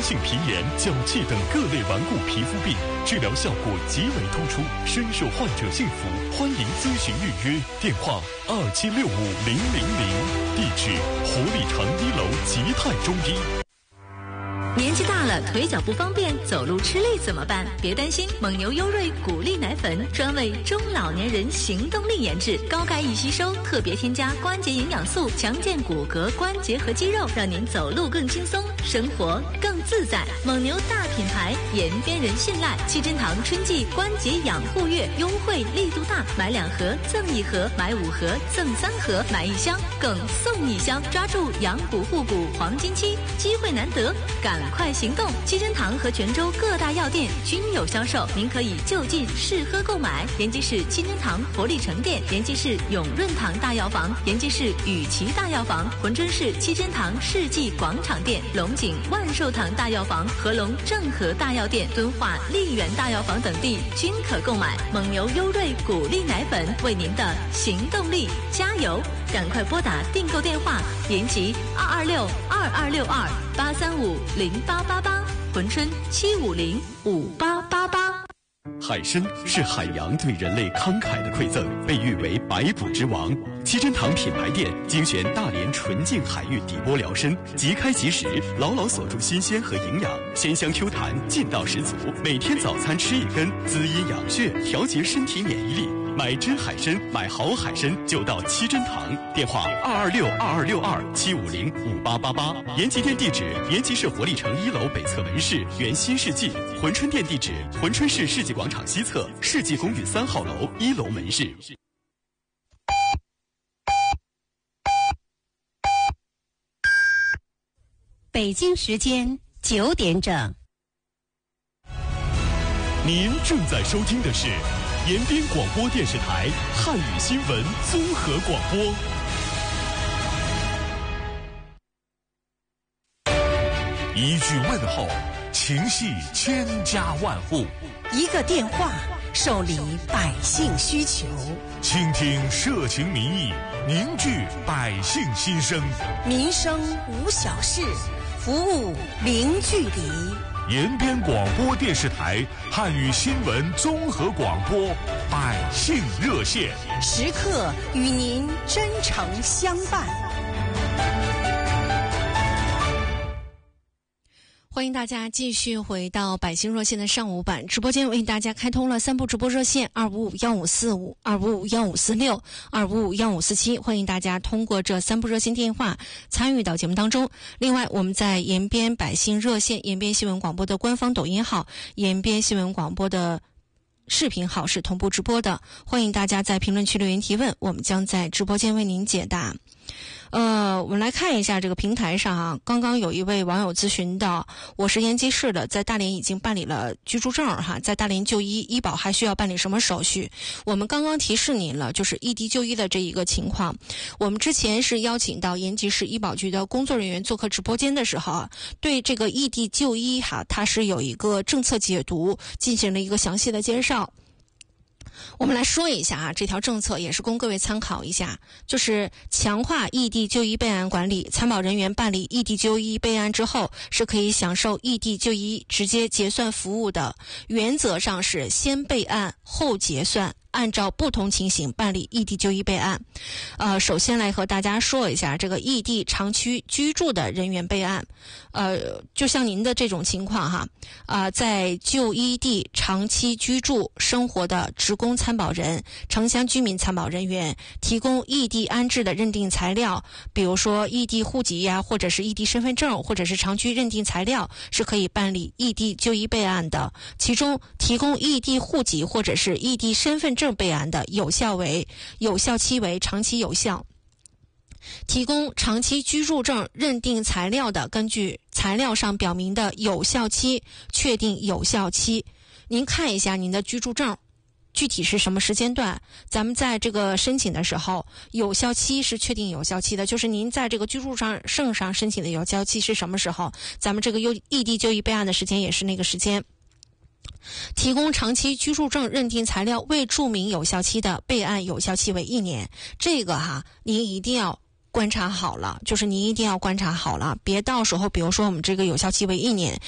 性皮炎、脚气等各类顽固皮肤病，治疗效果极为突出，深受患者信服。欢迎咨询预约，电话27650000，地址活力城1楼吉泰中医。 年纪大了，腿脚不方便，走路吃力怎么办？别担心，蒙牛优瑞谷粒奶粉专为中老年人行动力研制，高钙易吸收，特别添加关节营养素，强健骨骼、关节和肌肉，让您走路更轻松，生活更自在。蒙牛大品牌，延边人信赖。七珍堂春季关节养护月优惠力度大，买2盒赠1盒，买5盒赠3盒，买1箱更送1箱，抓住养骨护骨黄金期，机会难得，赶快行动！七珍堂和泉州各大药店均有销售，您可以就近试喝购买。延吉市七珍堂活力城店，延吉市永润堂大药房，延吉市雨琦大药房，珲春市七珍堂世纪广场店，龙井万寿堂大药房，合龙正和大药店，敦化丽园大药房等地均可购买。蒙牛优瑞谷粒奶粉，为您的行动力加油！赶快拨打订购电话：延吉226-2262-835-0888，珲春750-5888。 海参是海洋对人类慷慨的馈赠，被誉为百补之王。七珍堂品牌店精选大连纯净海域底波疗参，即开即食，牢牢锁住新鲜和营养，鲜香 Q 弹，劲道十足。每天早餐吃1根，滋阴养血，调节身体免疫力。买真海参，买好海参就到七珍堂。电话226-2262-750-5888。延吉店地址：延吉市活力城1楼北侧门市原新世纪。珲春店地址：珲春市世纪广场西侧世纪公寓3号楼1楼门市。 北京时间9点整。 您正在收听的是延边广播电视台汉语新闻综合广播。一句问候，情系千家万户； 一个电话，受理百姓需求。 倾听社情民意，凝聚百姓心声。 民生无小事，服务零距离。 延边广播电视台汉语新闻综合广播百姓热线， 时刻与您真诚相伴。欢迎大家继续回到百姓热线的上午版直播间，为大家开通了3部直播热线：255-1545、255-1546、255-1547。欢迎大家通过这3部热线电话参与到节目当中。另外，我们在延边百姓热线、延边新闻广播的官方抖音号、延边新闻广播的视频号是同步直播的，欢迎大家在评论区留言提问，我们将在直播间为您解答。我们来看一下这个平台上啊，刚刚有一位网友咨询到，我是延吉市的，在大连已经办理了居住证哈，在大连就医医保还需要办理什么手续？我们刚刚提示您了，就是异地就医的这一个情况。我们之前是邀请到延吉市医保局的工作人员做客直播间的时候啊，对这个异地就医哈，它是有一个政策解读，进行了一个详细的介绍。我们来说一下啊，这条政策也是供各位参考一下，就是强化异地就医备案管理，参保人员办理异地就医备案之后，是可以享受异地就医直接结算服务的。原则上是先备案后结算，按照不同情形办理异地就医备案。首先来和大家说一下这个异地长期居住的人员备案。就像您的这种情况哈，在就医地长期居住生活的职工参保人、城乡居民参保人员提供异地安置的认定材料，比如说异地户籍呀，或者是异地身份证，或者是长居认定材料，是可以办理异地就医备案的。其中提供异地户籍或者是异地身份证备案的有效期为长期有效。提供长期居住证认定材料的，根据材料上表明的有效期确定有效期。您看一下您的居住证具体是什么时间段，咱们在这个申请的时候，有效期是确定有效期的，就是您在这个居住证上申请的有效期是什么时候，咱们这个异地就医备案的时间也是那个时间。提供长期居住证认定材料未注明有效期的，备案有效期为1年。这个您一定要观察好了，就是您一定要观察好了，别到时候比如说我们这个有效期为1年，